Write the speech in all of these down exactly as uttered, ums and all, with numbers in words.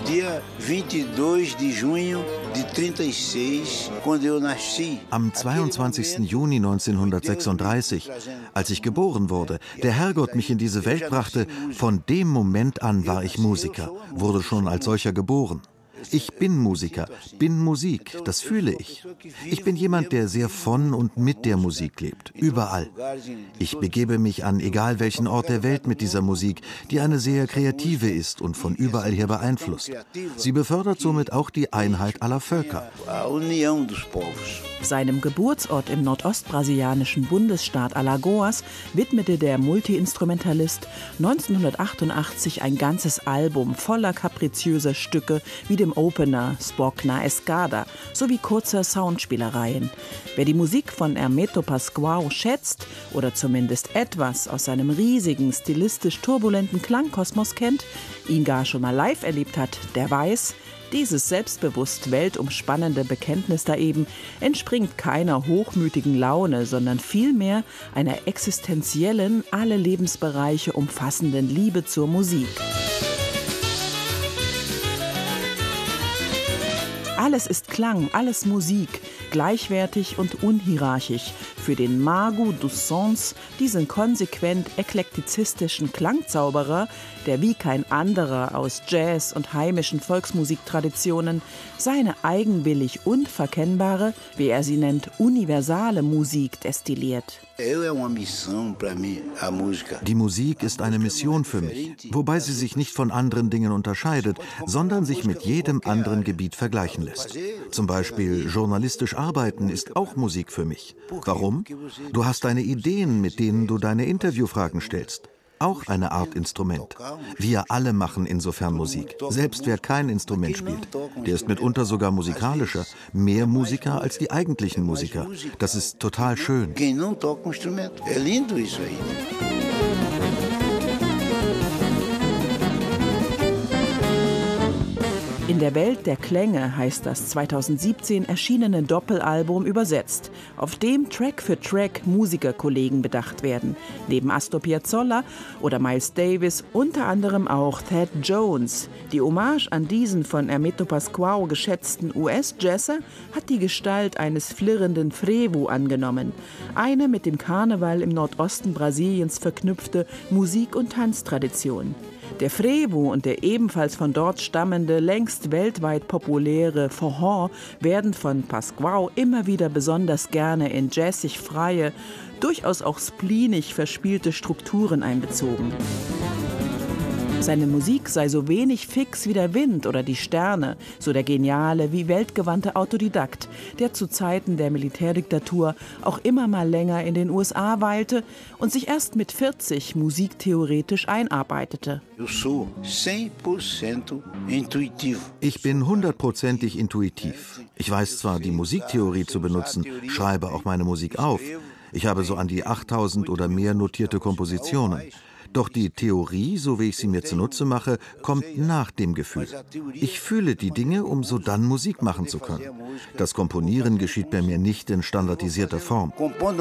Am zweiundzwanzigsten Juni neunzehnhundertsechsunddreißig, als ich geboren wurde, der Herrgott mich in diese Welt brachte, von dem Moment an war ich Musiker, wurde schon als solcher geboren. Ich bin Musiker, bin Musik, das fühle ich. Ich bin jemand, der sehr von und mit der Musik lebt, überall. Ich begebe mich an egal welchen Ort der Welt mit dieser Musik, die eine sehr kreative ist und von überall her beeinflusst. Sie befördert somit auch die Einheit aller Völker. Seinem Geburtsort im nordostbrasilianischen Bundesstaat Alagoas widmete der Multiinstrumentalist neunzehnhundertachtundachtzig ein ganzes Album voller kapriziöser Stücke wie dem Opener Spock na Escada sowie kurzer Soundspielereien. Wer die Musik von Hermeto Pascoal schätzt oder zumindest etwas aus seinem riesigen, stilistisch turbulenten Klangkosmos kennt, ihn gar schon mal live erlebt hat, der weiß, dieses selbstbewusst weltumspannende Bekenntnis da eben entspringt keiner hochmütigen Laune, sondern vielmehr einer existenziellen, alle Lebensbereiche umfassenden Liebe zur Musik. Alles ist Klang, alles Musik, gleichwertig und unhierarchisch. Für den Mago dos Sons, diesen konsequent eklektizistischen Klangzauberer, der wie kein anderer aus Jazz und heimischen Volksmusiktraditionen seine eigenwillig unverkennbare, wie er sie nennt, universale Musik destilliert. Die Musik ist eine Mission für mich, wobei sie sich nicht von anderen Dingen unterscheidet, sondern sich mit jedem anderen Gebiet vergleichen lässt. Zum Beispiel journalistisch arbeiten ist auch Musik für mich. Warum? Du hast deine Ideen, mit denen du deine Interviewfragen stellst. Auch eine Art Instrument. Wir alle machen insofern Musik. Selbst wer kein Instrument spielt, der ist mitunter sogar musikalischer, mehr Musiker als die eigentlichen Musiker. Das ist total schön. In der Welt der Klänge heißt das zweitausendsiebzehn erschienene Doppelalbum übersetzt, auf dem Track für Track Musikerkollegen bedacht werden. Neben Astor Piazzolla oder Miles Davis unter anderem auch Thad Jones. Die Hommage an diesen von Hermeto Pascoal geschätzten U S-Jazzer hat die Gestalt eines flirrenden Frevo angenommen. Eine mit dem Karneval im Nordosten Brasiliens verknüpfte Musik- und Tanztradition. Der Frevo und der ebenfalls von dort stammende, längst weltweit populäre Forró werden von Pascoal immer wieder besonders gerne in jazzig freie, durchaus auch spleenig verspielte Strukturen einbezogen. Seine Musik sei so wenig fix wie der Wind oder die Sterne, so der geniale wie weltgewandte Autodidakt, der zu Zeiten der Militärdiktatur auch immer mal länger in den U S A weilte und sich erst mit vierzig musiktheoretisch einarbeitete. Ich bin hundertprozentig intuitiv. Ich weiß zwar, die Musiktheorie zu benutzen, schreibe auch meine Musik auf. Ich habe so an die achttausend oder mehr notierte Kompositionen. Doch die Theorie, so wie ich sie mir zunutze mache, kommt nach dem Gefühl. Ich fühle die Dinge, um so dann Musik machen zu können. Das Komponieren geschieht bei mir nicht in standardisierter Form.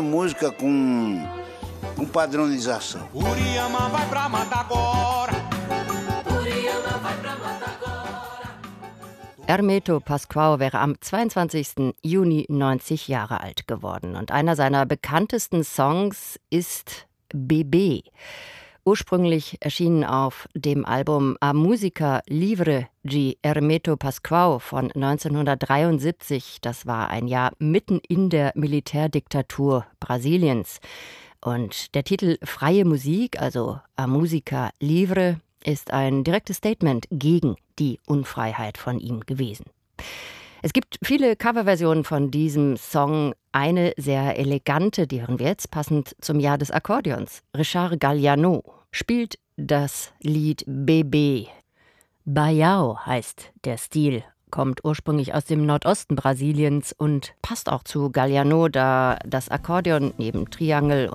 Hermeto Pascoal wäre am zweiundzwanzigsten Juni neunzig Jahre alt geworden. Und einer seiner bekanntesten Songs ist Bebê. Ursprünglich erschienen auf dem Album A Música Livre de Hermeto Pascoal von neunzehnhundertdreiundsiebzig. Das war ein Jahr mitten in der Militärdiktatur Brasiliens. Und der Titel Freie Musik, also A Música Livre, ist ein direktes Statement gegen die Unfreiheit von ihm gewesen. Es gibt viele Coverversionen von diesem Song. Eine sehr elegante, die hören wir jetzt, passend zum Jahr des Akkordeons. Richard Galliano spielt das Lied Bebê. Baião heißt der Stil, kommt ursprünglich aus dem Nordosten Brasiliens und passt auch zu Galliano, da das Akkordeon neben Triangel